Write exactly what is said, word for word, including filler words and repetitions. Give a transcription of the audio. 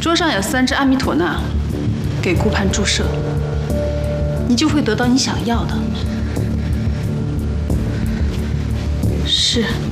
桌上有三支阿弥陀钠，给顾盼注射，你就会得到你想要的。是。